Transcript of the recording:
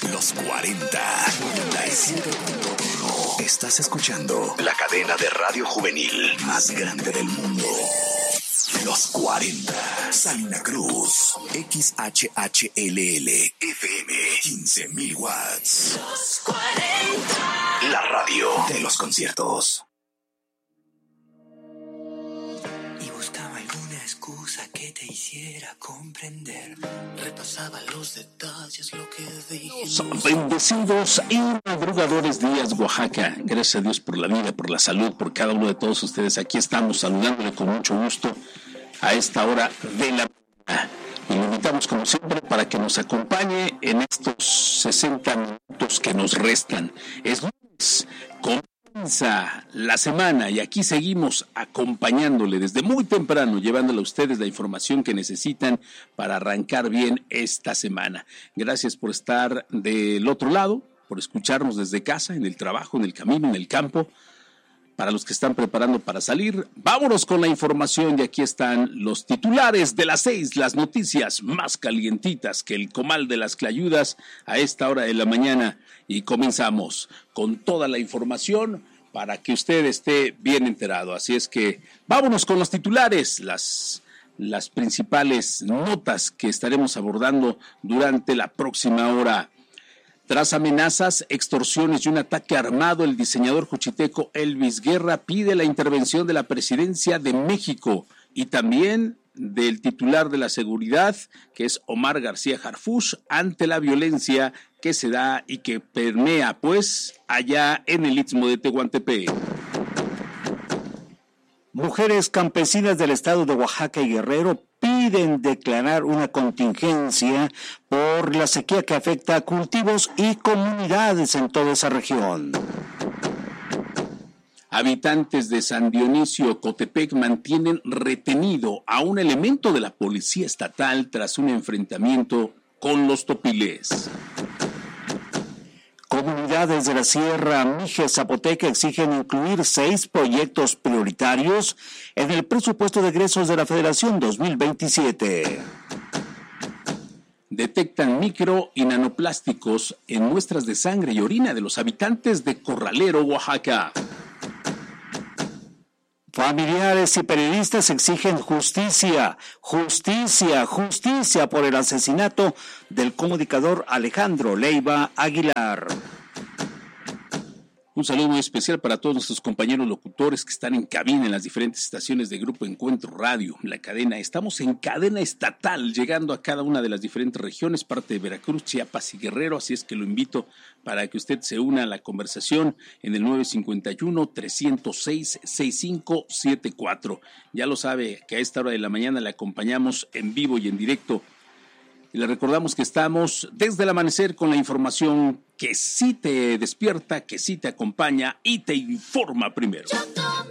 Los 40 97.1. Estás escuchando la cadena de radio juvenil más grande del mundo. Los 40. Salina Cruz. XHHLL FM. 15,000 watts. Los 40. La radio de los conciertos. Y buscaba alguna excusa que te hiciera comprender. Repasaba los detalles, lo que dije. Son bendecidos y madrugadores días, Oaxaca. Gracias a Dios por la vida, por la salud, por cada uno de todos ustedes. Aquí estamos saludándole con mucho gusto a esta hora de la mañana. Y lo invitamos como siempre para que nos acompañe en estos 60 minutos que nos restan. Es lunes, comienza la semana y aquí seguimos acompañándole desde muy temprano, llevándole a ustedes la información que necesitan para arrancar bien esta semana. Gracias por estar del otro lado, por escucharnos desde casa, en el trabajo, en el camino, en el campo. Para los que están preparando para salir, vámonos con la información y aquí están los titulares de las 6, las noticias más calientitas que el comal de las clayudas a esta hora de la mañana. Y comenzamos con toda la información para que usted esté bien enterado. Así es que vámonos con los titulares, las principales notas que estaremos abordando durante la próxima hora. Tras amenazas, extorsiones y un ataque armado, el diseñador juchiteco Elvis Guerra pide la intervención de la Presidencia de México y también del titular de la seguridad, que es Omar García Harfuch, ante la violencia que se da y que permea, pues, allá en el Istmo de Tehuantepec. Mujeres campesinas del estado de Oaxaca y Guerrero piden declarar una contingencia por la sequía que afecta a cultivos y comunidades en toda esa región. Habitantes de San Dionisio, Cotepec, mantienen retenido a un elemento de la policía estatal tras un enfrentamiento con los topiles. Comunidades de la Sierra Mije Zapoteca exigen incluir 6 proyectos prioritarios en el presupuesto de egresos de la Federación 2027. Detectan micro y nanoplásticos en muestras de sangre y orina de los habitantes de Corralero, Oaxaca. Familiares y periodistas exigen justicia por el asesinato del comunicador Alejandro Leiva Aguilar. Un saludo muy especial para todos nuestros compañeros locutores que están en cabina en las diferentes estaciones de Grupo Encuentro Radio, la cadena. Estamos en cadena estatal, llegando a cada una de las diferentes regiones, parte de Veracruz, Chiapas y Guerrero, así es que lo invito para que usted se una a la conversación en el 951-306-6574. Ya lo sabe que a esta hora de la mañana le acompañamos en vivo y en directo. Y le recordamos que estamos desde el amanecer con la información que sí te despierta, que sí te acompaña y te informa primero.